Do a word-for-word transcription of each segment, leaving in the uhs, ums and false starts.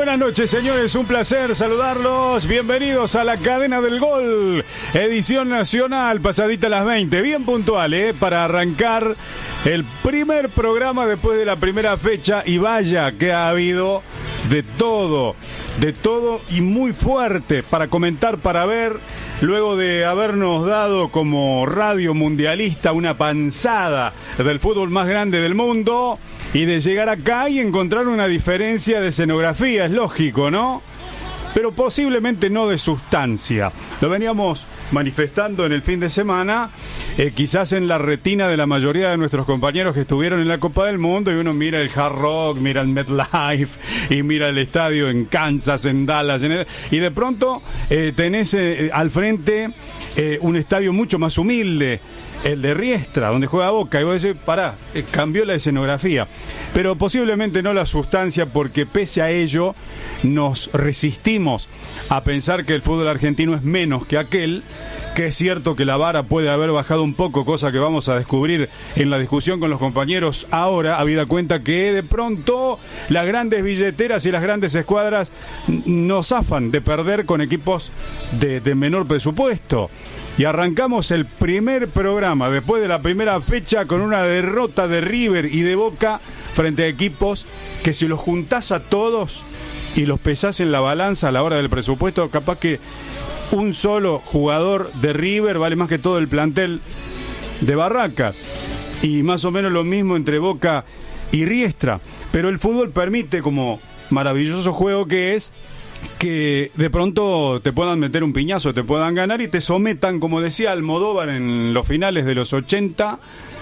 Buenas noches, señores, un placer saludarlos. Bienvenidos a la Cadena del Gol, edición nacional, pasadita a las veinte, bien puntual, ¿eh? Para arrancar el primer programa después de la primera fecha. Y vaya que ha habido de todo, de todo y muy fuerte para comentar, para ver. Luego de habernos dado como radio mundialista una panzada del fútbol más grande del mundo, y de llegar acá y encontrar una diferencia de escenografía, es lógico, ¿no? Pero posiblemente no de sustancia. Lo veníamos manifestando en el fin de semana, eh, quizás en la retina de la mayoría de nuestros compañeros que estuvieron en la Copa del Mundo, y uno mira el Hard Rock, mira el MetLife y mira el estadio en Kansas, en Dallas, en el, y de pronto eh, tenés eh, al frente eh, un estadio mucho más humilde, el de Riestra, donde juega Boca, y vos decís, pará, eh, cambió la escenografía, pero posiblemente no la sustancia, porque pese a ello nos resistimos a pensar que el fútbol argentino es menos que aquel, que es cierto que la vara puede haber bajado un poco, cosa que vamos a descubrir en la discusión con los compañeros ahora, habida cuenta que de pronto las grandes billeteras y las grandes escuadras nos zafan de perder con equipos de, de menor presupuesto. Y arrancamos el primer programa después de la primera fecha con una derrota de River y de Boca frente a equipos que, si los juntás a todos y los pesás en la balanza a la hora del presupuesto, capaz que un solo jugador de River vale más que todo el plantel de Barracas, y más o menos lo mismo entre Boca y Riestra. Pero el fútbol permite, como maravilloso juego que es, que de pronto te puedan meter un piñazo, te puedan ganar y te sometan, como decía Almodóvar en los finales de los ochenta,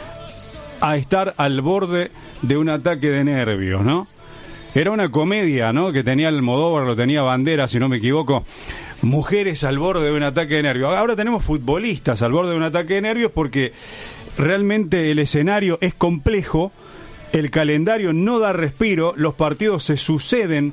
a estar al borde de un ataque de nervios, ¿no? Era una comedia, ¿no?, que tenía Almodóvar, lo tenía Banderas, si no me equivoco. Mujeres al borde de un ataque de nervios. Ahora tenemos futbolistas al borde de un ataque de nervios, porque realmente el escenario es complejo, el calendario no da respiro, los partidos se suceden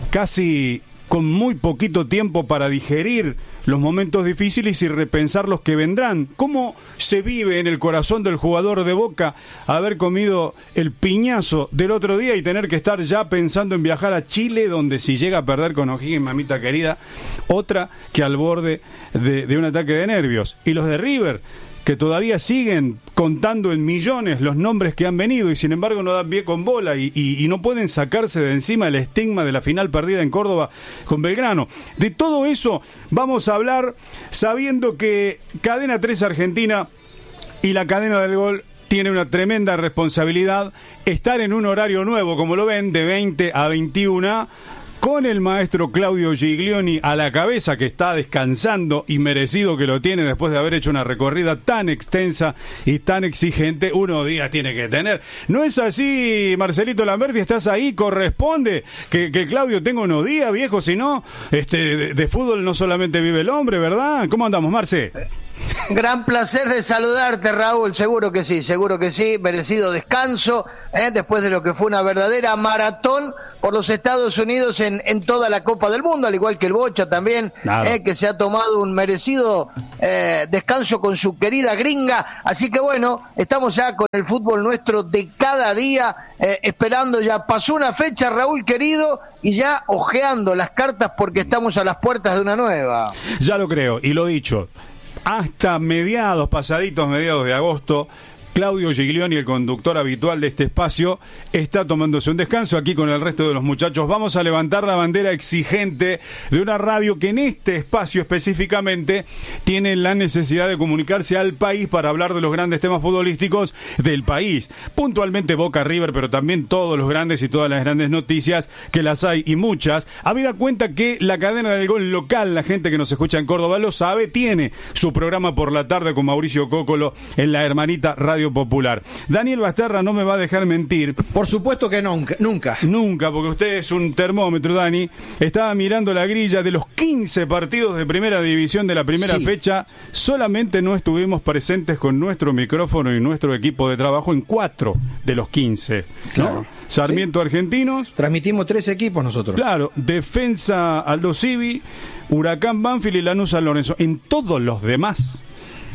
casi con muy poquito tiempo para digerir los momentos difíciles y repensar los que vendrán. ¿Cómo se vive en el corazón del jugador de Boca haber comido el piñazo del otro día y tener que estar ya pensando en viajar a Chile, donde si llega a perder con O'Higgins, mamita querida, otra que al borde de, de un ataque de nervios? Y los de River, que todavía siguen contando en millones los nombres que han venido y sin embargo no dan pie con bola y, y, y no pueden sacarse de encima el estigma de la final perdida en Córdoba con Belgrano. De todo eso vamos a hablar, sabiendo que Cadena tres Argentina y la Cadena del Gol tiene una tremenda responsabilidad, estar en un horario nuevo, como lo ven, de veinte a veintiuna, con el maestro Claudio Giglioni a la cabeza, que está descansando, y merecido que lo tiene después de haber hecho una recorrida tan extensa y tan exigente. Unos días tiene que tener. ¿No es así, Marcelito Lamberti? ¿Estás ahí? Corresponde que, que Claudio tenga unos días, viejo, si no, este, de, de fútbol no solamente vive el hombre, ¿verdad? ¿Cómo andamos, Marce? Gran placer de saludarte, Raúl. Seguro que sí, seguro que sí. Merecido descanso, ¿eh? Después de lo que fue una verdadera maratón por los Estados Unidos en, en toda la Copa del Mundo, al igual que el Bocha también, claro. ¿eh? Que se ha tomado un merecido eh, descanso con su querida gringa. Así que bueno, estamos ya con el fútbol nuestro de cada día, eh, esperando ya. Pasó una fecha, Raúl querido, y ya ojeando las cartas porque estamos a las puertas de una nueva. Ya lo creo, y lo dicho. Hasta mediados, pasaditos mediados de agosto, Claudio Giglioni, el conductor habitual de este espacio, está tomándose un descanso aquí con el resto de los muchachos. Vamos a levantar la bandera exigente de una radio que en este espacio específicamente tiene la necesidad de comunicarse al país para hablar de los grandes temas futbolísticos del país. Puntualmente Boca, River, pero también todos los grandes y todas las grandes noticias, que las hay y muchas. Habida cuenta que la Cadena del Gol local, la gente que nos escucha en Córdoba lo sabe, tiene su programa por la tarde con Mauricio Cócolo en la hermanita Radio Popular. Daniel Basterra no me va a dejar mentir. Por supuesto que nunca, nunca. Nunca, porque usted es un termómetro, Dani. Estaba mirando la grilla de los quince partidos de primera división de la primera sí. fecha. Solamente no estuvimos presentes con nuestro micrófono y nuestro equipo de trabajo en cuatro de los quince. Claro. ¿No? Sarmiento, ¿sí? Argentinos. Transmitimos tres equipos nosotros. Claro, Defensa Aldo Civi, Huracán Banfield y Lanús San Lorenzo. En todos los demás,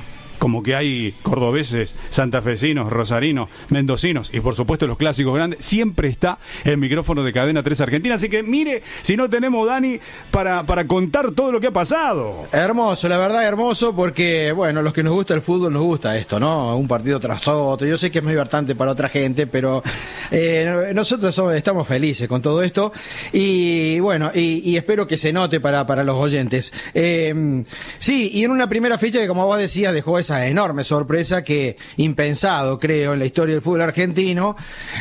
como que hay cordobeses, santafesinos, rosarinos, mendocinos y por supuesto los clásicos grandes, siempre está el micrófono de Cadena tres Argentina. Así que mire, si no tenemos Dani para, para contar todo lo que ha pasado. Hermoso, la verdad hermoso, porque bueno, los que nos gusta el fútbol nos gusta esto, ¿no? Un partido tras otro. Yo sé que es muy importante para otra gente, pero eh, nosotros somos, estamos felices con todo esto y bueno, y, y espero que se note para, para los oyentes. Eh, sí, y en una primera fecha que, como vos decías, dejó esa enorme sorpresa que impensado, creo, en la historia del fútbol argentino,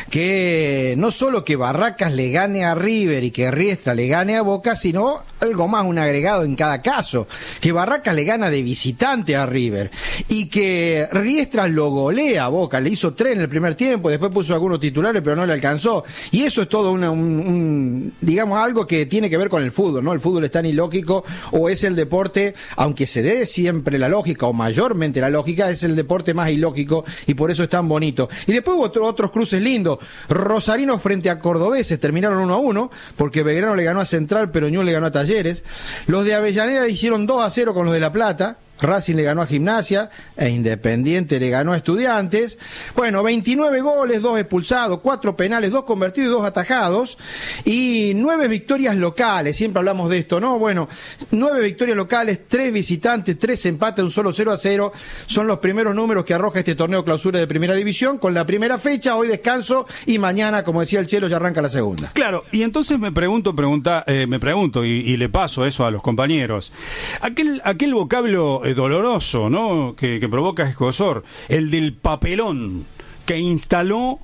que no solo que Barracas le gane a River y que Riestra le gane a Boca, sino algo más, un agregado en cada caso, que Barracas le gana de visitante a River y que Riestra lo golea a Boca, le hizo tres en el primer tiempo, después puso algunos titulares pero no le alcanzó, y eso es todo una, un, un, digamos, algo que tiene que ver con el fútbol, ¿no? El fútbol es tan ilógico, o es el deporte, aunque se dé siempre la lógica, o mayormente la lógica, es el deporte más ilógico y por eso es tan bonito. Y después hubo otro, otros cruces lindos. Rosarino frente a Cordobeses terminaron uno a uno, porque Belgrano le ganó a Central, pero Ñul le ganó a Talleres. Los de Avellaneda hicieron dos a cero con los de La Plata. Racing le ganó a Gimnasia e Independiente le ganó a Estudiantes. Bueno, veintinueve goles, dos expulsados, cuatro penales, dos convertidos y dos atajados, y nueve victorias locales, siempre hablamos de esto, ¿no? Bueno, nueve victorias locales, tres visitantes, tres empates, un solo cero a cero, son los primeros números que arroja este torneo clausura de Primera División, con la primera fecha, hoy descanso, y mañana, como decía el Chelo, ya arranca la segunda. Claro, y entonces me pregunto, pregunta, eh, me pregunto, y, y le paso eso a los compañeros, aquel, aquel vocablo eh, doloroso, ¿no?, que, que provoca escozor, el del papelón que instaló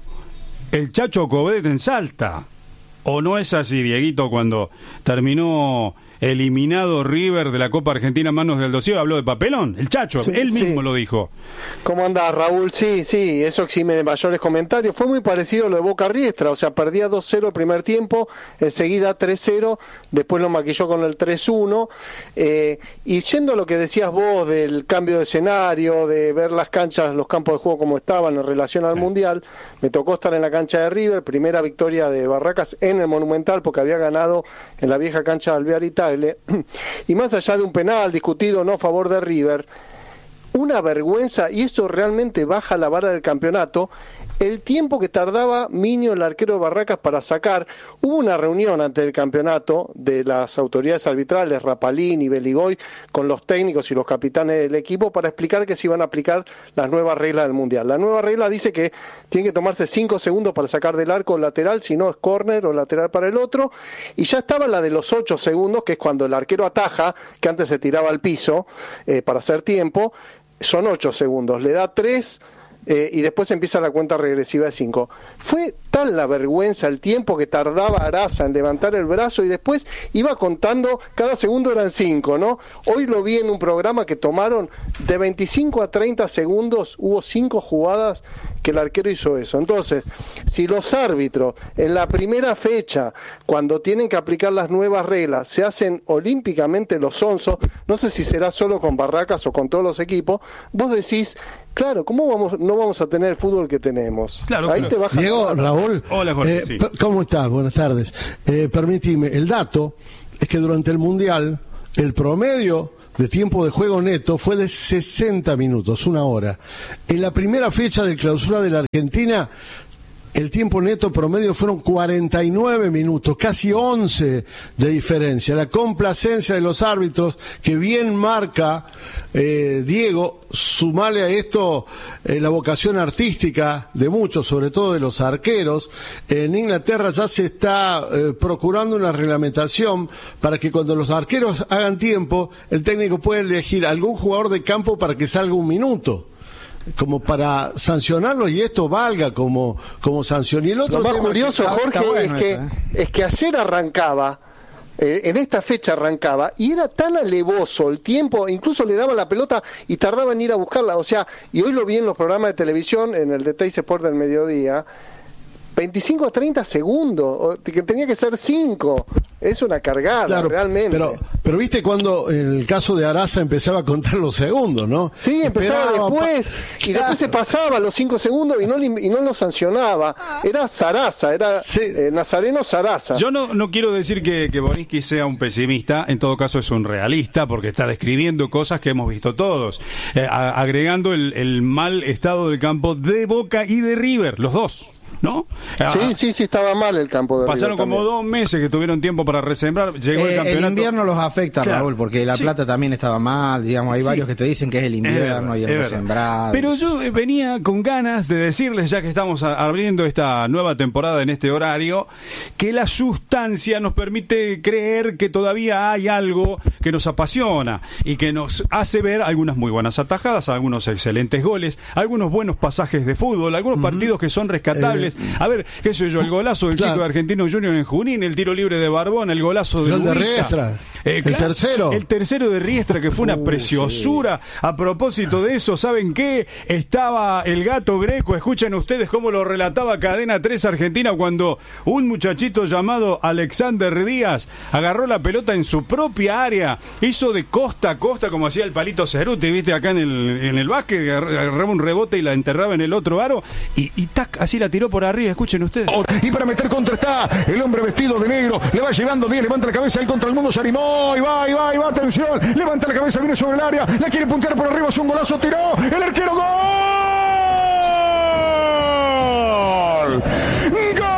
el Chacho Coudet en Salta. ¿O no es así, Dieguito, cuando terminó eliminado River de la Copa Argentina en manos del Dosiego, habló de papelón? El Chacho, sí, él mismo sí lo dijo. ¿Cómo andás, Raúl? Sí, sí, eso exime de mayores comentarios. Fue muy parecido a lo de Boca Riestra, o sea, perdía dos cero el primer tiempo, enseguida tres cero, después lo maquilló con el tres uno, eh, y yendo a lo que decías vos del cambio de escenario, de ver las canchas, los campos de juego como estaban en relación al sí. Mundial, me tocó estar en la cancha de River, primera victoria de Barracas en el Monumental, porque había ganado en la vieja cancha de Alvear y Tagle, y más allá de un penal discutido no a favor de River, una vergüenza, y esto realmente baja la vara del campeonato, el tiempo que tardaba Miño, el arquero de Barracas, para sacar. Hubo una reunión antes del campeonato de las autoridades arbitrales, Rapalín y Beligoy, con los técnicos y los capitanes del equipo para explicar que se iban a aplicar las nuevas reglas del Mundial. La nueva regla dice que tiene que tomarse cinco segundos para sacar del arco lateral, si no es córner o lateral para el otro, y ya estaba la de los ocho segundos, que es cuando el arquero ataja, que antes se tiraba al piso eh, para hacer tiempo, son ocho segundos, le da tres... Eh, y después empieza la cuenta regresiva de cinco. Fue tal la vergüenza, el tiempo que tardaba Araza en levantar el brazo, y después iba contando, cada segundo eran cinco, ¿no? Hoy lo vi en un programa que tomaron de veinticinco a treinta segundos, hubo cinco jugadas que el arquero hizo eso. Entonces, si los árbitros en la primera fecha, cuando tienen que aplicar las nuevas reglas, se hacen olímpicamente los onzos, no sé si será solo con Barracas o con todos los equipos, vos decís, claro, ¿cómo vamos, no vamos a tener el fútbol que tenemos? Claro, Ahí claro. te baja. Diego, Raúl. Hola, Jorge. Eh, sí. ¿Cómo estás? Buenas tardes. Eh, permitime, el dato es que durante el Mundial, el promedio de tiempo de juego neto fue de sesenta minutos, una hora. En la primera fecha de clausura de la Argentina, el tiempo neto promedio fueron cuarenta y nueve minutos, casi once de diferencia. La complacencia de los árbitros, que bien marca eh, Diego, sumale a esto eh, la vocación artística de muchos, sobre todo de los arqueros. En Inglaterra ya se está eh, procurando una reglamentación para que cuando los arqueros hagan tiempo, el técnico pueda elegir algún jugador de campo para que salga un minuto, como para sancionarlo, y esto valga como, como sanción. Y el otro Lo más tema curioso, que... Jorge, bueno es, que, eso, ¿eh? es que ayer arrancaba, eh, en esta fecha arrancaba, y era tan alevoso el tiempo, incluso le daba la pelota y tardaba en ir a buscarla. O sea, y hoy lo vi en los programas de televisión, en el de Teis Sport del mediodía, veinticinco a treinta segundos, que tenía que ser cinco. Es una cargada, claro, realmente. Pero, pero viste cuando el caso de Araza empezaba a contar los segundos, ¿no? Sí, empezaba Esperaba, después, y después se pasaba los cinco segundos y no, y no lo sancionaba. Era Sarasa, era sí. eh, Nazareno Sarasa. Yo no, no quiero decir que, que Borinski sea un pesimista, en todo caso es un realista, porque está describiendo cosas que hemos visto todos, eh, a, agregando el, el mal estado del campo de Boca y de River, los dos, ¿no? Sí, sí, sí, estaba mal el campo de Pasaron River como también. dos meses que tuvieron tiempo para resembrar, llegó eh, el campeonato. El invierno los afecta, claro. Raúl, porque La Plata sí. también estaba mal, digamos, hay sí. varios que te dicen que es el invierno es verdad, y el resembrado. Pero yo venía con ganas de decirles, ya que estamos abriendo esta nueva temporada en este horario, que la sustancia nos permite creer que todavía hay algo que nos apasiona y que nos hace ver algunas muy buenas atajadas, algunos excelentes goles, algunos buenos pasajes de fútbol, algunos uh-huh. partidos que son rescatables. Eh, a ver, qué sé yo, el golazo del claro. chico de Argentino Junior en Junín, el tiro libre de Barbón, el golazo de, de Riestra, eh, el claro, tercero. El tercero de Riestra, que fue una uh, preciosura. Sí. A propósito de eso, ¿saben qué? Estaba el Gato Greco, escuchen ustedes cómo lo relataba Cadena tres Argentina cuando un muchachito llamado Alexander Díaz agarró la pelota en su propia área, hizo de costa a costa como hacía el Palito Cerruti, viste, acá en el, en el básquet, agarraba un rebote y la enterraba en el otro aro y, y tac, así la tiró por arriba, escuchen ustedes. Y para meter contra está el hombre vestido de negro, le va llevando Díaz, levanta la cabeza, él contra el mundo se animó, y va, y va, y va, atención, levanta la cabeza, viene sobre el área, la quiere puntear por arriba, es un golazo, tiró, el arquero, gol, gol.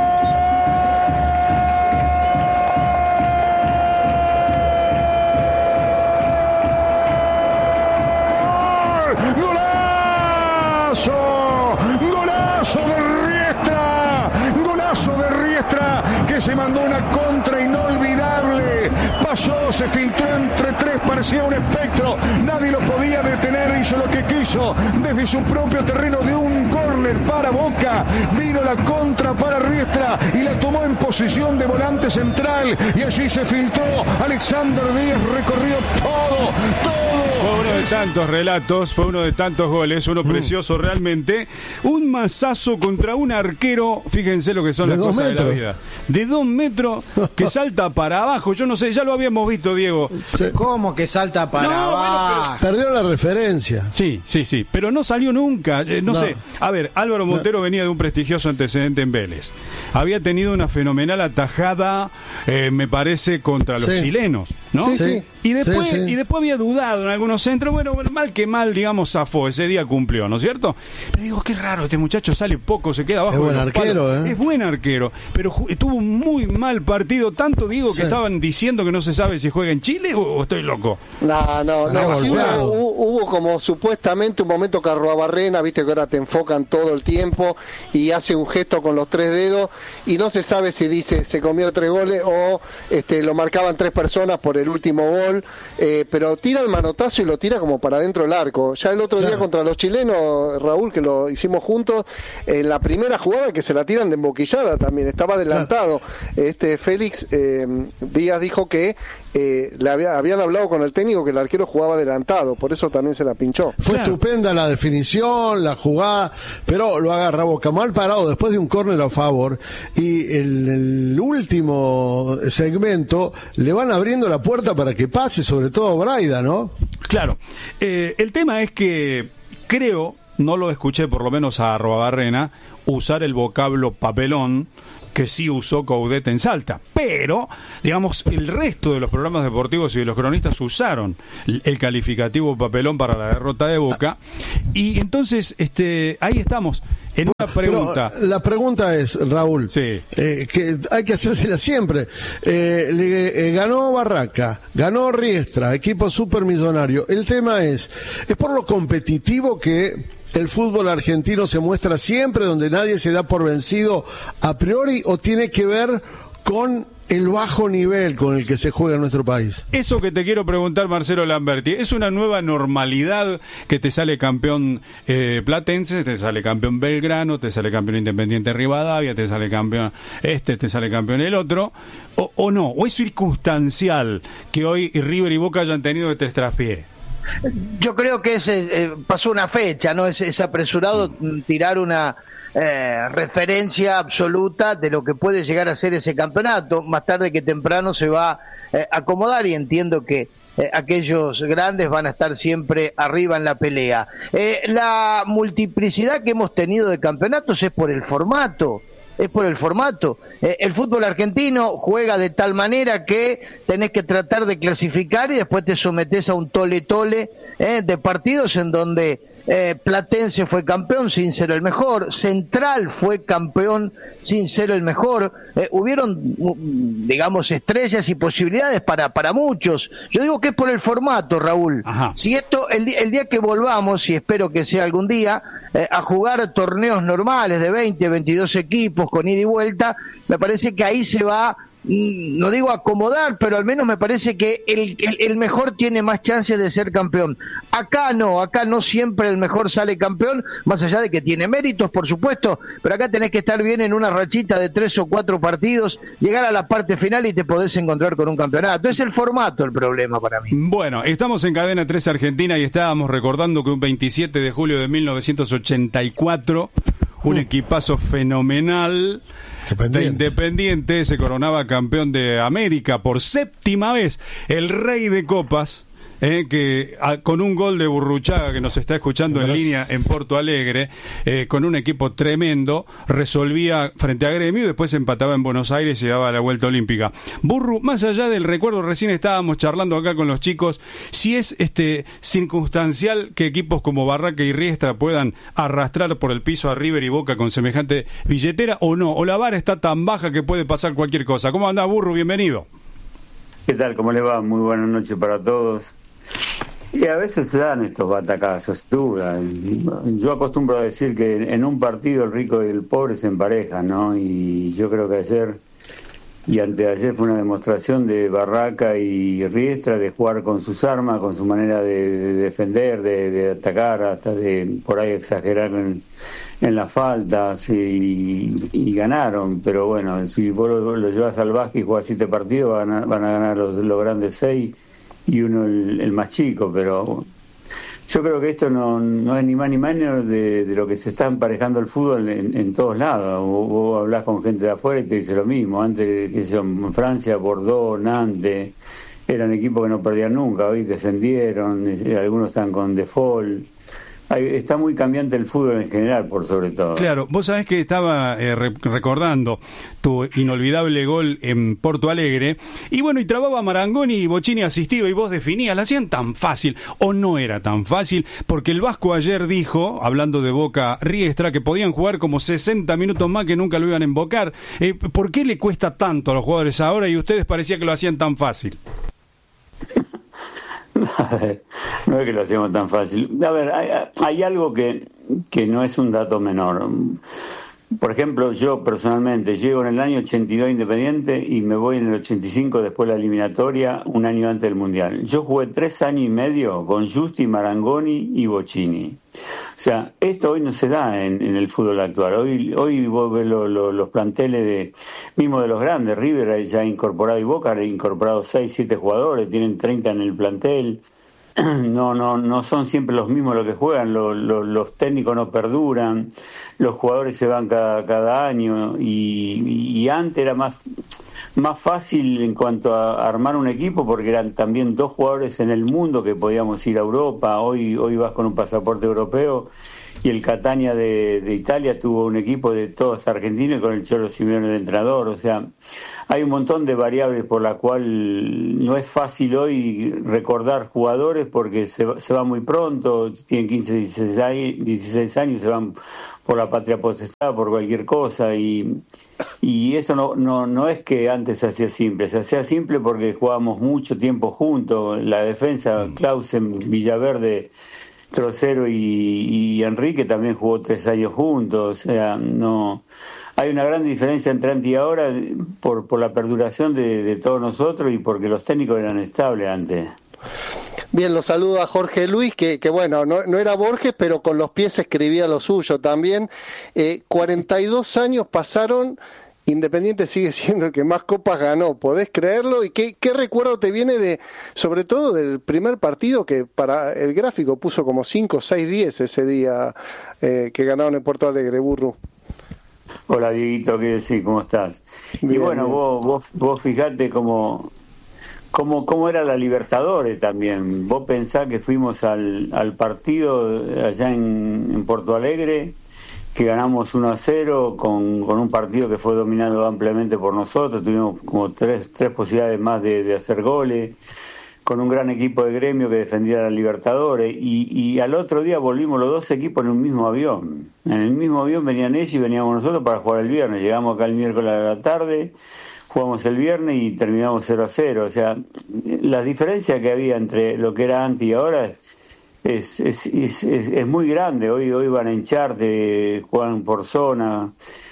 Que se mandó una contra inolvidable, pasó, se filtró entre tres, parecía un espectro, nadie lo podía detener, hizo lo que quiso, desde su propio terreno de un córner para Boca, vino la contra para Riestra y la tomó en posición de volante central y allí se filtró, Alexander Díaz recorrió todo, todo. Fue uno de tantos relatos, fue uno de tantos goles, uno mm. precioso realmente, un mazazo contra un arquero, fíjense lo que son las cosas metros. de la vida, de dos metros que salta para abajo, yo no sé, ya lo habíamos visto, Diego. ¿Cómo que salta para no, abajo? Bueno, pero... Perdió la referencia. Sí, sí, sí, pero no salió nunca, eh, no, no sé, a ver, Álvaro Montero no. venía de un prestigioso antecedente en Vélez, había tenido una fenomenal atajada, eh, me parece, contra los sí. chilenos, ¿no? Sí, sí. Y después, sí, sí. y después había dudado en algunos centros, bueno, bueno, mal que mal, digamos, zafó, ese día cumplió, ¿no es cierto? Pero digo, qué raro, este muchacho sale poco, se queda abajo. Es buen arquero, palos. ¿eh? Es buen arquero, pero tuvo un muy mal partido, tanto digo que sí. estaban diciendo que no se sabe si juega en Chile o, o estoy loco. No, no, no, sí hubo, hubo, hubo como supuestamente un momento que Arruabarrena, viste que ahora te enfocan todo el tiempo y hace un gesto con los tres dedos y no se sabe si dice se comió tres goles o este lo marcaban tres personas por el último gol, eh, pero tira el manotazo y lo tira como para dentro del arco. Ya el otro claro. día contra los chilenos, Raúl, que lo hicimos juntos, en la primera jugada que se la tiran de emboquillada también, estaba adelantado. Claro. Este Félix eh, Díaz dijo que eh, le había, habían hablado con el técnico que el arquero jugaba adelantado, por eso también se la pinchó. Fue claro. estupenda la definición, la jugada, pero lo agarra Boca mal parado después de un córner a favor y el, el último segmento le van abriendo la puerta para que pase, sobre todo Braida, ¿no? Claro, eh, el tema es que creo, no lo escuché por lo menos a Arruabarrena usar el vocablo papelón que sí usó Coudet en Salta, pero digamos el resto de los programas deportivos y de los cronistas usaron el calificativo papelón para la derrota de Boca y entonces este ahí estamos en una pregunta. Pero la pregunta es, Raúl, sí. eh, que hay que hacérsela siempre. Eh, le, eh, ganó Barraca, ganó Riestra, equipo supermillonario. El tema es, ¿es por lo competitivo que el fútbol argentino se muestra siempre donde nadie se da por vencido a priori o tiene que ver con el bajo nivel con el que se juega en nuestro país? Eso que te quiero preguntar, Marcelo Lamberti, ¿es una nueva normalidad que te sale campeón eh, Platense, te sale campeón Belgrano, te sale campeón Independiente Rivadavia, te sale campeón este, te sale campeón el otro, o, o no? ¿O es circunstancial que hoy River y Boca hayan tenido este traspié? Yo creo que ese, eh, pasó una fecha, ¿no? Es, es apresurado tirar una eh, referencia absoluta de lo que puede llegar a ser ese campeonato. Más tarde que temprano se va a eh, acomodar, y entiendo que eh, aquellos grandes van a estar siempre arriba en la pelea. Eh, la multiplicidad que hemos tenido de campeonatos es por el formato. Es por el formato. Eh, el fútbol argentino juega de tal manera que tenés que tratar de clasificar y después te sometés a un tole-tole eh, de partidos en donde eh, Platense fue campeón sin ser el mejor, Central fue campeón sin ser el mejor. Eh, hubieron, digamos, estrellas y posibilidades para, para muchos. Yo digo que es por el formato, Raúl. Ajá. Si esto, el, el día que volvamos, y espero que sea algún día, eh, a jugar torneos normales de veinte, veintidós equipos con ida y vuelta, me parece que ahí se va, no digo acomodar, pero al menos me parece que el, el, el mejor tiene más chances de ser campeón. Acá no, acá no siempre el mejor sale campeón, más allá de que tiene méritos, por supuesto, pero acá tenés que estar bien en una rachita de tres o cuatro partidos, llegar a la parte final y te podés encontrar con un campeonato. Es el formato el problema para mí. Bueno, estamos en Cadena tres Argentina y estábamos recordando que un veintisiete de julio de mil novecientos ochenta y cuatro, un equipazo fenomenal de Independiente se coronaba campeón de América por séptima vez, el rey de copas, eh, que a, con un gol de Burruchaga, que nos está escuchando en línea en Porto Alegre, eh, con un equipo tremendo, resolvía frente a Gremio y después empataba en Buenos Aires y daba la vuelta olímpica. Burru, más allá del recuerdo, recién estábamos charlando acá con los chicos, si es este circunstancial que equipos como Barraca y Riestra puedan arrastrar por el piso a River y Boca con semejante billetera o no, o la vara está tan baja que puede pasar cualquier cosa. ¿Cómo anda, Burru? Bienvenido. ¿Qué tal? ¿Cómo le va? Muy buenas noches para todos. Y a veces se dan estos batacazos, duda. Yo acostumbro a decir que en un partido el rico y el pobre se emparejan, ¿no? Y yo creo que ayer y anteayer fue una demostración de Barraca y Riestra de jugar con sus armas, con su manera de, de defender, de, de atacar, hasta de por ahí exagerar en, en las faltas y, y ganaron. Pero bueno, si vos lo, lo llevas al básquet y jugás siete partidos, van a, van a ganar los, los grandes seis y uno el, el más chico. Pero yo creo que esto no, no es ni más ni menos de, de lo que se está emparejando el fútbol en, en todos lados. Vos, vos hablás con gente de afuera y te dice lo mismo. Antes, que son Francia, Bordeaux, Nantes, eran equipos que no perdían nunca, hoy descendieron, algunos están con default. Está muy cambiante el fútbol en general, por sobre todo. Claro, vos sabés que estaba eh, re- recordando tu inolvidable gol en Porto Alegre, y bueno, y trababa Marangoni y Bocini asistía, y vos definías, la hacían tan fácil, o no era tan fácil, porque el Vasco ayer dijo, hablando de Boca Riestra, que podían jugar como sesenta minutos más, que nunca lo iban a embocar. Eh, ¿Por qué le cuesta tanto a los jugadores ahora y ustedes parecía que lo hacían tan fácil? No es que lo hacemos tan fácil. A ver, hay, hay algo que, que no es un dato menor. Por ejemplo, yo personalmente llego en el año ochenta y dos Independiente y me voy en el ochenta y cinco después de la eliminatoria, un año antes del Mundial. Yo jugué tres años y medio con Justi, Marangoni y Bocini. O sea, esto hoy no se da en, en el fútbol actual. Hoy hoy vos ves lo, lo, los planteles de mismo de los grandes. River ya ha incorporado y Boca ha incorporado seis, siete jugadores, tienen treinta en el plantel. No, no, no son siempre los mismos los que juegan, los, los, los técnicos no perduran, los jugadores se van cada, cada año y, y antes era más, más fácil en cuanto a armar un equipo porque eran también dos jugadores en el mundo que podíamos ir a Europa. Hoy, hoy vas con un pasaporte europeo y el Catania de, de Italia tuvo un equipo de todos argentinos y con el Cholo Simeone de entrenador. O sea, hay un montón de variables por la cual no es fácil hoy recordar jugadores porque se, se va muy pronto, tienen quince, dieciséis años, se van por la patria potestad, por cualquier cosa, y, y eso no, no, no es que antes se hacía simple, se hacía simple porque jugábamos mucho tiempo juntos, la defensa, Clausen, Villaverde, Trocero y, y Enrique también jugó tres años juntos. O sea, no hay una gran diferencia entre antes y ahora por, por la perduración de, de todos nosotros y porque los técnicos eran estables antes. Bien, lo saludo a Jorge Luis, que, que bueno, no, no era Borges, pero con los pies escribía lo suyo también. Eh, cuarenta y dos años pasaron, Independiente sigue siendo el que más copas ganó, ¿podés creerlo? ¿Y qué, qué recuerdo te viene de, sobre todo del primer partido que para el gráfico puso como cinco, seis, diez ese día eh, que ganaron en Porto Alegre, Burru? Hola Dieguito, ¿qué decís? ¿Cómo estás? Bien, y bueno, bien. vos vos, vos fijate cómo, cómo, cómo era la Libertadores también. Vos pensás que fuimos al, al partido allá en, en Porto Alegre, que ganamos uno a cero con, con un partido que fue dominado ampliamente por nosotros, tuvimos como tres, tres posibilidades más de, de hacer goles, con un gran equipo de Gremio que defendía a la Libertadores, y, y al otro día volvimos los dos equipos en un mismo avión. En el mismo avión venían ellos y veníamos nosotros para jugar el viernes. Llegamos acá el miércoles a la tarde, jugamos el viernes y terminamos cero a cero. O sea, la diferencia que había entre lo que era antes y ahora es, es, es, es, es muy grande. Hoy, hoy van a hincharte, juegan por zona.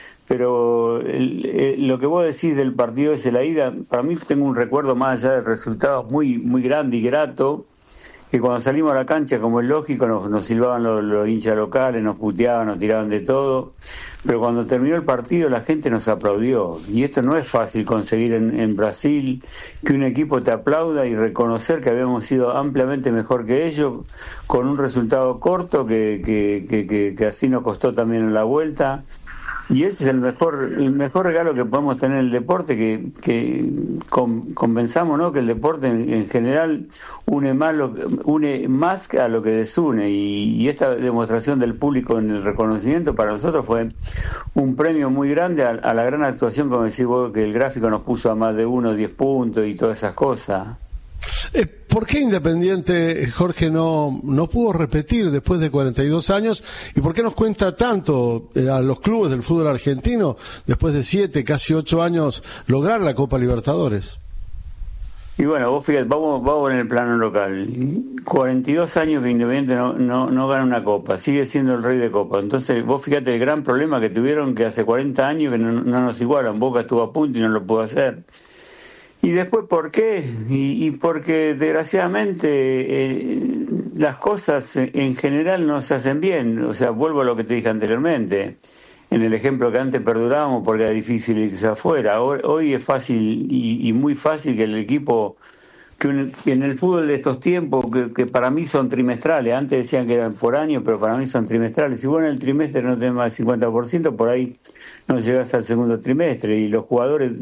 Pero el, el, lo que vos decís del partido ese, la ida, para mí tengo un recuerdo más allá del resultado muy muy grande y grato, que cuando salimos a la cancha, como es lógico, nos, nos silbaban los, los hinchas locales, nos puteaban, nos tiraban de todo, pero cuando terminó el partido la gente nos aplaudió, y esto no es fácil conseguir en, en Brasil, que un equipo te aplauda y reconocer que habíamos sido ampliamente mejor que ellos, con un resultado corto que, que, que, que, que así nos costó también en la vuelta. Y ese es el mejor el mejor regalo que podemos tener en el deporte, que, que con, convenzamos, ¿no?, que el deporte en, en general une más, lo, une más a lo que desune, y, y esta demostración del público en el reconocimiento para nosotros fue un premio muy grande a, a la gran actuación, como decís vos, que el gráfico nos puso a más de uno, diez puntos y todas esas cosas. Eh, ¿Por qué Independiente, Jorge, no, no pudo repetir después de cuarenta y dos años? ¿Y por qué nos cuenta tanto eh, a los clubes del fútbol argentino, después de siete, casi ocho años, lograr la Copa Libertadores? Y bueno, vos fíjate, vamos, vamos en el plano local. cuarenta y dos años que Independiente no, no, no gana una Copa, sigue siendo el rey de Copa. Entonces, vos fíjate el gran problema que tuvieron, que hace cuarenta años que no, no nos igualan. Boca estuvo a punto y no lo pudo hacer. Y después, ¿por qué? Y, y porque desgraciadamente eh, las cosas en general no se hacen bien. O sea, vuelvo a lo que te dije anteriormente, en el ejemplo que antes perdurábamos porque era difícil irse afuera. Hoy, hoy es fácil y, y muy fácil que el equipo, que, un, que en el fútbol de estos tiempos, que, que para mí son trimestrales, antes decían que eran por año, pero para mí son trimestrales. Si vos en el trimestre no tenés más del cincuenta por ciento, por ahí no llegas al segundo trimestre, y los jugadores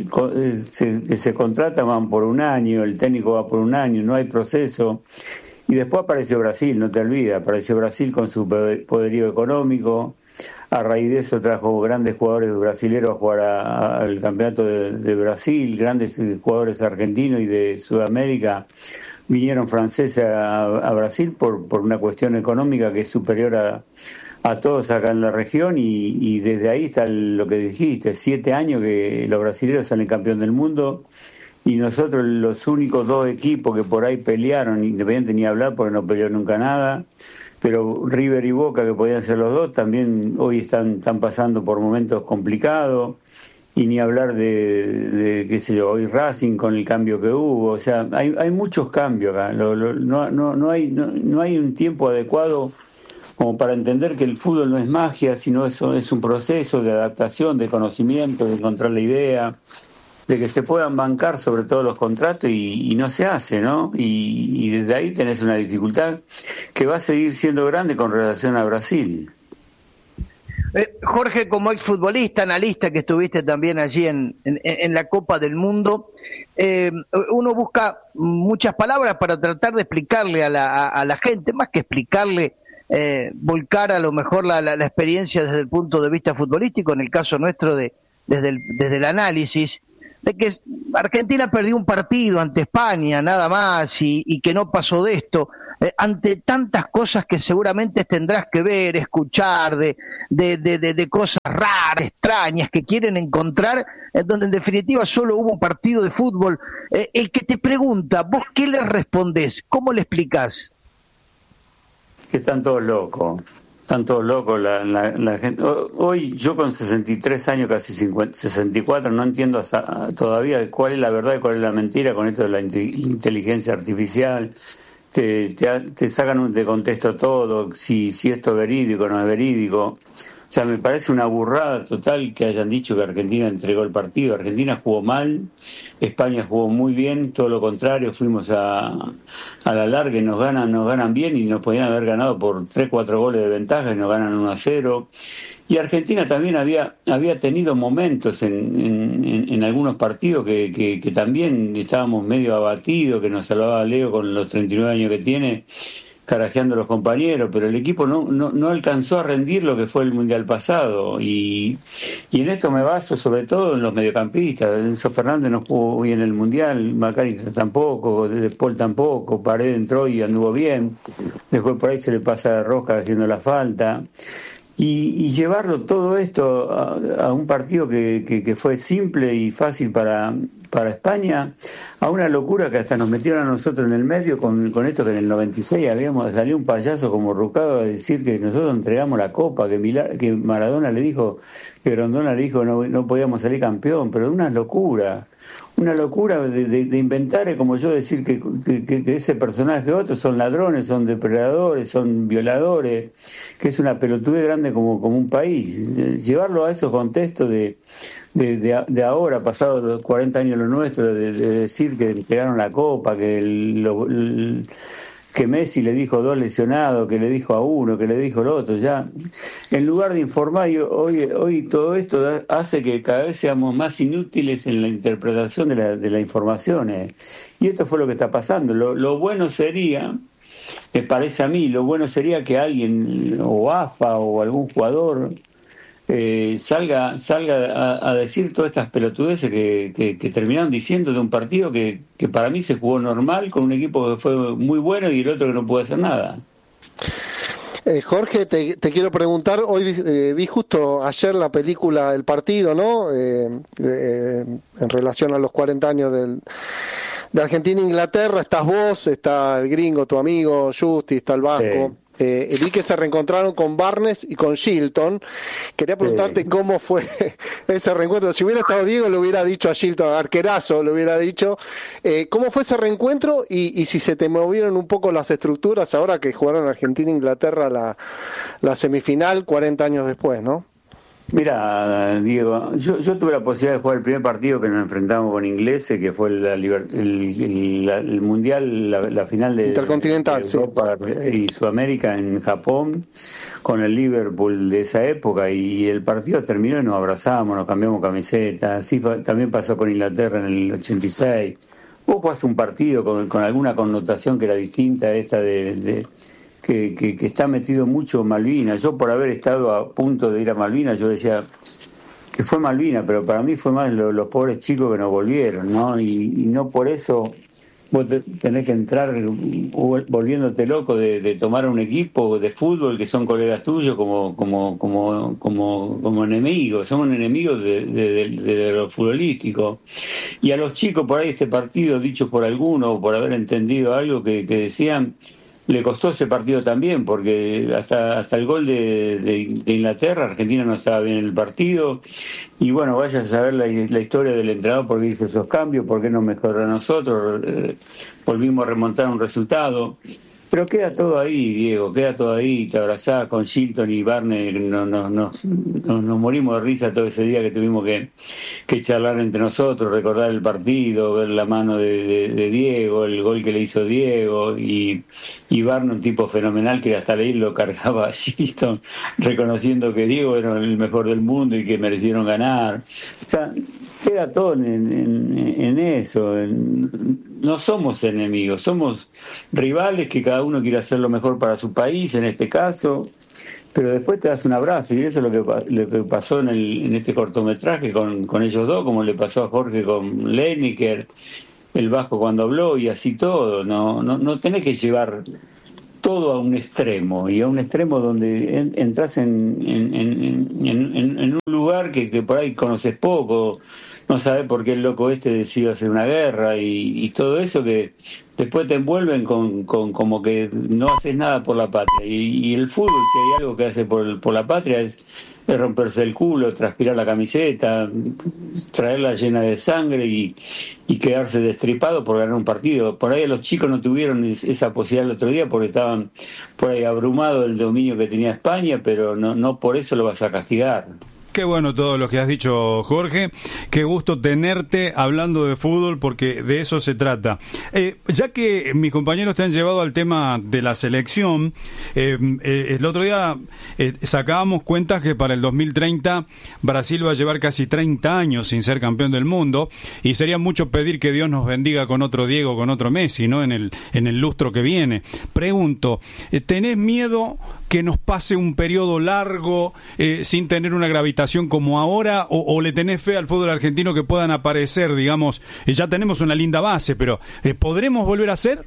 se, que se contratan van por un año, el técnico va por un año, no hay proceso. Y después apareció Brasil, no te olvides, apareció Brasil con su poderío económico. A raíz de eso trajo grandes jugadores brasileños a jugar a, a, al campeonato de, de Brasil, grandes jugadores argentinos y de Sudamérica vinieron franceses a, a Brasil por, por una cuestión económica que es superior a a todos acá en la región, y, y desde ahí está lo que dijiste, siete años que los brasileños salen campeón del mundo, y nosotros los únicos dos equipos que por ahí pelearon, Independiente ni hablar porque no peleó nunca nada, pero River y Boca, que podían ser los dos, también hoy están, están pasando por momentos complicados, y ni hablar de, de qué sé yo, hoy Racing con el cambio que hubo. O sea, hay, hay muchos cambios acá, lo, lo, no, no, no, hay, no, no hay un tiempo adecuado como para entender que el fútbol no es magia, sino eso es un proceso de adaptación, de conocimiento, de encontrar la idea, de que se puedan bancar sobre todos los contratos, y, y no se hace, ¿no? Y, y desde ahí tenés una dificultad que va a seguir siendo grande con relación a Brasil. Eh, Jorge, como exfutbolista, analista que estuviste también allí en, en, en la Copa del Mundo, eh, uno busca muchas palabras para tratar de explicarle a la, a, a la gente, más que explicarle, Eh, volcar a lo mejor la, la, la experiencia desde el punto de vista futbolístico, en el caso nuestro de desde el, desde el análisis, de que Argentina perdió un partido ante España, nada más, y, y que no pasó de esto, eh, ante tantas cosas que seguramente tendrás que ver, escuchar, de, de, de, de, de cosas raras, extrañas, que quieren encontrar, en donde en definitiva solo hubo un partido de fútbol. Eh, el que te pregunta, ¿vos qué le respondés? ¿Cómo le explicás? Que están todos locos, están todos locos la, la, la gente. Hoy yo con sesenta y tres años, casi cincuenta, sesenta y cuatro, no entiendo hasta, todavía cuál es la verdad y cuál es la mentira con esto de la inteligencia artificial. Te, te, te sacan de contexto todo, si, si esto es verídico o no es verídico. O sea, me parece una burrada total que hayan dicho que Argentina entregó el partido. Argentina jugó mal, España jugó muy bien, todo lo contrario, fuimos a, a la larga y nos ganan, nos ganan bien, y nos podían haber ganado por tres, cuatro goles de ventaja y nos ganan uno a cero. Y Argentina también había había tenido momentos en, en, en algunos partidos que, que, que también estábamos medio abatidos, que nos salvaba Leo con los treinta y nueve años que tiene, carajeando a los compañeros, pero el equipo no, no, no alcanzó a rendir lo que fue el Mundial pasado, y, y en esto me baso sobre todo en los mediocampistas. Enzo Fernández no jugó bien el Mundial, McAllister tampoco, De Paul tampoco, Paredes entró y anduvo bien, después por ahí se le pasa de rosca haciendo la falta. Y, y llevarlo todo esto a, a un partido que, que, que fue simple y fácil para, para España, a una locura que hasta nos metieron a nosotros en el medio con, con esto que en el noventa y seis habíamos salido un payaso como Rucado a decir que nosotros entregamos la copa, que, Milá, que Maradona le dijo, que Grondona le dijo no, no podíamos salir campeón, pero una locura. Una locura de, de, de inventar, como yo decir que, que, que ese personaje otros son ladrones, son depredadores, son violadores, que es una pelotudez grande como, como un país. Llevarlo a esos contextos de, de, de, de ahora, pasados los cuarenta años lo nuestro, de, de decir que entregaron la copa, que el, lo, el, que Messi le dijo dos lesionados, que le dijo a uno, que le dijo al otro, ya, en lugar de informar, hoy, hoy todo esto hace que cada vez seamos más inútiles en la interpretación de la, de las informaciones, y esto fue lo que está pasando. Lo, lo bueno sería, me parece a mí, lo bueno sería que alguien, o A F A o algún jugador, Eh, salga salga a, a decir todas estas pelotudeces que, que, que terminaron diciendo de un partido que, que para mí se jugó normal, con un equipo que fue muy bueno y el otro que no pudo hacer nada. Eh, Jorge, te, te quiero preguntar, hoy eh, vi justo ayer la película El Partido, ¿no? Eh, eh, en relación a los cuarenta años del, de Argentina e Inglaterra, estás vos, está el gringo, tu amigo Justi, está el vasco. Sí. Eh, vi que se reencontraron con Barnes y con Shilton. Quería preguntarte sí. cómo fue ese reencuentro. Si hubiera estado Diego, le hubiera dicho a Shilton, arquerazo, le hubiera dicho. Eh, ¿Cómo fue ese reencuentro? Y, y si se te movieron un poco las estructuras ahora que jugaron Argentina e Inglaterra la, la semifinal cuarenta años después, ¿no? Mira, Diego, yo, yo tuve la posibilidad de jugar el primer partido que nos enfrentamos con ingleses, que fue la, el, el, el Mundial, la, la final de Intercontinental, de Europa sí. y Sudamérica en Japón, con el Liverpool de esa época, y el partido terminó y nos abrazamos, nos cambiamos camisetas. Así fue, también pasó con Inglaterra en el ochenta y seis. Vos jugaste un partido con, con alguna connotación que era distinta a esta de... de Que, que, que está metido mucho en Malvinas. Yo, por haber estado a punto de ir a Malvinas, yo decía que fue Malvinas, pero para mí fue más lo, los pobres chicos que nos volvieron, ¿no? Y, y no por eso vos te, tenés que entrar volviéndote loco de, de tomar un equipo de fútbol que son colegas tuyos como como como como como enemigos. Somos enemigos de, de, de, de lo futbolístico. Y a los chicos por ahí este partido, dicho por alguno, por haber entendido algo que, que decían, le costó ese partido también, porque hasta hasta el gol de, de, de Inglaterra, Argentina no estaba bien en el partido, y bueno, vaya a saber la, la historia del entrenador, por qué hizo esos cambios, por qué no mejoró a nosotros, eh, volvimos a remontar un resultado. Pero queda todo ahí, Diego, queda todo ahí, te abrazás con Shilton y Barney, nos no, no, no, no morimos de risa todo ese día que tuvimos que, que charlar entre nosotros, recordar el partido, ver la mano de, de, de Diego, el gol que le hizo Diego, y, y Barney, un tipo fenomenal que hasta ahí lo cargaba a Shilton, reconociendo que Diego era el mejor del mundo y que merecieron ganar. O sea, queda todo en, en, en eso. En, no somos enemigos, somos rivales que cada uno quiere hacer lo mejor para su país, en este caso, pero después te das un abrazo, y eso es lo que, lo que pasó en, el, en este cortometraje con, con ellos dos, como le pasó a Jorge con Lineker, el Vasco cuando habló, y así todo. No, no, no tenés que llevar todo a un extremo, y a un extremo donde en, entras en, en, en, en, en un lugar que, que por ahí conoces poco, no sabes por qué el loco este decidió hacer una guerra, y, y todo eso que después te envuelven con, con como que no haces nada por la patria. Y, y el fútbol, si hay algo que hace por, por la patria, es, es romperse el culo, transpirar la camiseta, traerla llena de sangre y, y quedarse destripado por ganar un partido. Por ahí los chicos no tuvieron esa posibilidad el otro día porque estaban por ahí abrumados del dominio que tenía España, pero no, no por eso lo vas a castigar. Qué bueno todo lo que has dicho, Jorge. Qué gusto tenerte hablando de fútbol, porque de eso se trata. Eh, ya que mis compañeros te han llevado al tema de la selección, eh, eh, el otro día eh, sacábamos cuentas que para el dos mil treinta Brasil va a llevar casi treinta años sin ser campeón del mundo, y sería mucho pedir que Dios nos bendiga con otro Diego, con otro Messi, ¿no? En el, en el lustro que viene. Pregunto, ¿tenés miedo que nos pase un periodo largo eh, sin tener una gravitación como ahora, o, o le tenés fe al fútbol argentino que puedan aparecer, digamos, eh, ya tenemos una linda base, pero eh, ¿podremos volver a ser?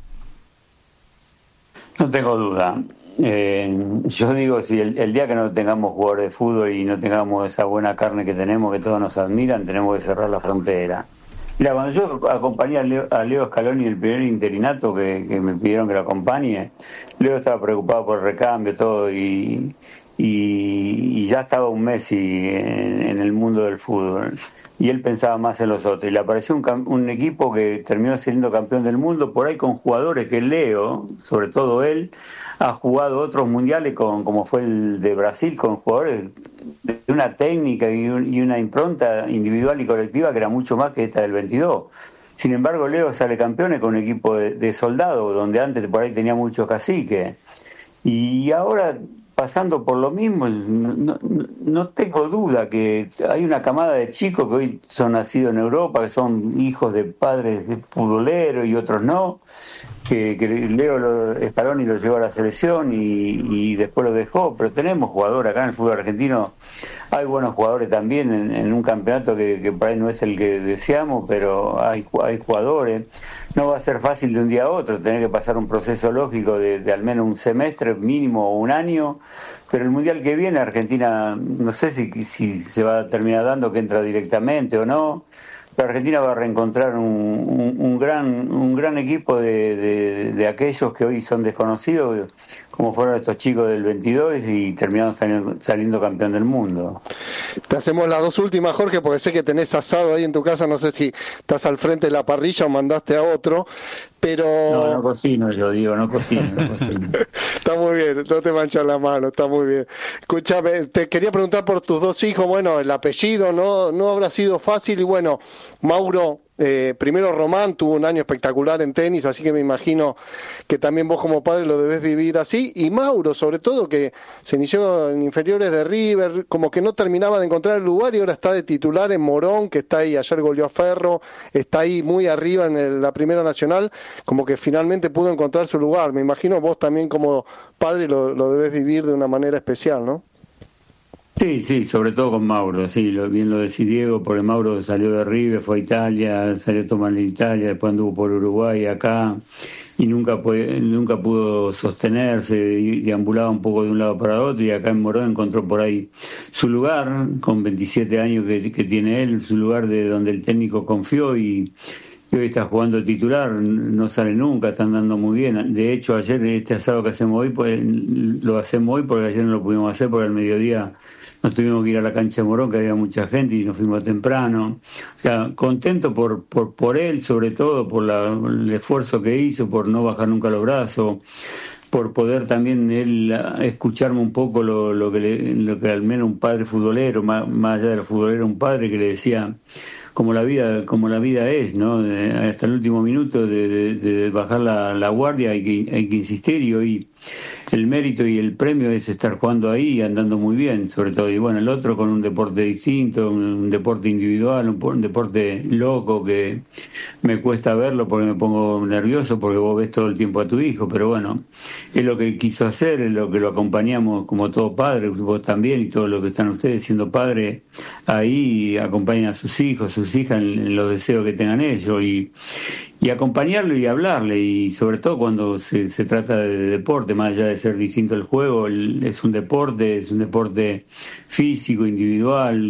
No tengo duda. Eh, yo digo, si el, el día que no tengamos jugadores de fútbol y no tengamos esa buena carne que tenemos, que todos nos admiran, tenemos que cerrar la frontera. Mira, cuando yo acompañé a Leo, a Leo Scaloni, el primer interinato que, que me pidieron que lo acompañe, Leo estaba preocupado por el recambio, todo, y, y, y ya estaba un Messi en, en el mundo del fútbol, y él pensaba más en los otros, y le apareció un, un equipo que terminó siendo campeón del mundo, por ahí con jugadores que Leo, sobre todo él, ha jugado otros mundiales, con, como fue el de Brasil, con jugadores de una técnica y, un, y una impronta individual y colectiva que era mucho más que esta del veintidós. Sin embargo, Leo sale campeón con un equipo de, de soldados, donde antes por ahí tenía muchos caciques. Y ahora, pasando por lo mismo, no, no, no tengo duda que hay una camada de chicos que hoy son nacidos en Europa, que son hijos de padres de futboleros y otros no, que, que Leo lo, Scaloni lo llevó a la selección y, y después lo dejó, pero tenemos jugadores acá en el fútbol argentino, hay buenos jugadores también en, en un campeonato que, que por ahí no es el que deseamos, pero hay, hay jugadores. No va a ser fácil de un día a otro, tener que pasar un proceso lógico de, de al menos un semestre mínimo o un año, pero el Mundial que viene Argentina, no sé si, si se va a terminar dando que entra directamente o no, pero Argentina va a reencontrar un, un, un gran un gran equipo de, de, de aquellos que hoy son desconocidos, como fueron estos chicos del veintidós, y terminaron saliendo, saliendo campeón del mundo. Te hacemos las dos últimas, Jorge, porque sé que tenés asado ahí en tu casa, no sé si estás al frente de la parrilla o mandaste a otro, pero... No, no cocino yo, digo, no cocino, no cocino. Está muy bien, no te manchas la mano, está muy bien. Escúchame, te quería preguntar por tus dos hijos, bueno, el apellido no, no habrá sido fácil, y bueno, Mauro... Eh, primero Román tuvo un año espectacular en tenis, así que me imagino que también vos como padre lo debés vivir así, y Mauro sobre todo, que se inició en inferiores de River, como que no terminaba de encontrar el lugar y ahora está de titular en Morón, que está ahí, ayer goleó a Ferro, está ahí muy arriba en el, la Primera Nacional, como que finalmente pudo encontrar su lugar. Me imagino vos también como padre lo, lo debés vivir de una manera especial, ¿no? Sí, sí, sobre todo con Mauro, sí, lo, bien lo decía Diego, porque Mauro salió de River, fue a Italia, salió a tomar en Italia, después anduvo por Uruguay, acá, y nunca puede, nunca pudo sostenerse, deambulaba un poco de un lado para otro, y acá en Morón encontró por ahí su lugar, con veintisiete años que, que tiene él, su lugar de donde el técnico confió, y, y hoy está jugando titular, no sale nunca, está andando muy bien. De hecho, ayer este asado que hacemos hoy, pues lo hacemos hoy porque ayer no lo pudimos hacer, porque al mediodía nos tuvimos que ir a la cancha de Morón, que había mucha gente, y nos fuimos temprano. O sea, contento por por, por él, sobre todo, por la, el esfuerzo que hizo, por no bajar nunca los brazos, por poder también él escucharme un poco lo, lo, que, le, lo que al menos un padre futbolero, más, más allá del futbolero, un padre que le decía... como la vida como la vida es, ¿no? Hasta el último minuto de, de, de bajar la, la guardia hay que hay que insistir, y hoy el mérito y el premio es estar jugando ahí y andando muy bien, sobre todo. Y bueno, el otro con un deporte distinto, un deporte individual, un, un deporte loco que me cuesta verlo porque me pongo nervioso, porque vos ves todo el tiempo a tu hijo, pero bueno, es lo que quiso hacer, es lo que lo acompañamos como todo padre, vos también, y todos los que están ustedes siendo padres ahí, acompañan a sus hijos, sus hijas en, en los deseos que tengan ellos, y y acompañarlo y hablarle, y sobre todo cuando se, se trata de deporte, más allá de ser distinto el juego, el, es un deporte, es un deporte físico, individual,